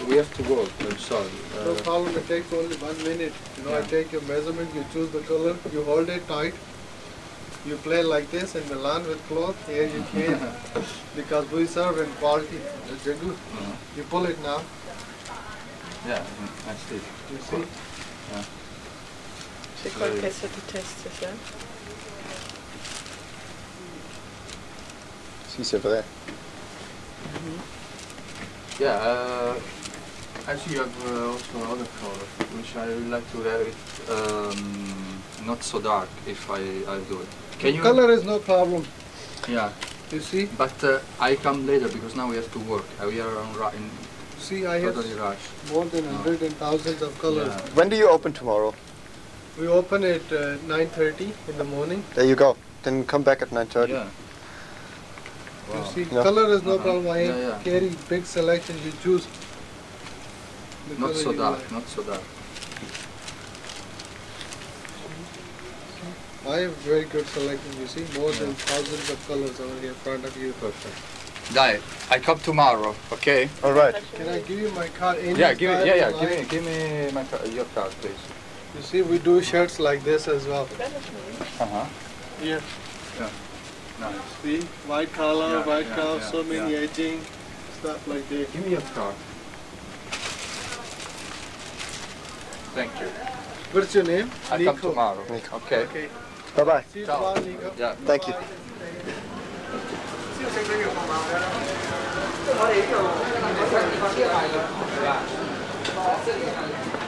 we have to work. I'm sorry. No problem. It takes only 1 minute. You know, I take your measurement. You choose the color. You hold it tight. You play like this in Milan with cloth. Here you can, because we serve in quality. You pull it now. Yeah, I see. You see? Yeah. C'est quoi le cassette de test, c'est ça? Si, c'est vrai. Yeah, actually you have also other color, which I would like to have it not so dark if I do it. Can you? Color is no problem. Yeah. You see? But I come later because now we have to work. We are in See, I have totally rush. more than 100 and thousands of colors. Yeah. When do you open tomorrow? We open at 9:30 in the morning. There you go. Then come back at 9:30. Yeah. Wow. You see, Yeah. color is no problem. I Yeah. carry big selection. You choose. The Not color so you dark, like. not so dark. I have very good selection. You see, more than thousands of colors over here in front of you. Perfect. Dai, I come tomorrow, okay? All right. Can I give you my card? Any Yeah, give me, card yeah, you like? give me my your card, please. You see, we do shirts like this as well. Here, Yeah. Nice. see, white collar, Yeah, white yeah, cuff, yeah, so many yeah. edging, stuff like that. Give me your card. Thank you. What's your name? I Nico. come tomorrow. Nico. Okay. Okay. Bye-bye. See you Ciao. tomorrow, Nico. Yeah. Thank you. Hãy subscribe cho kênh Ghiền Mì Gõ để không bỏ lỡ những video hấp dẫn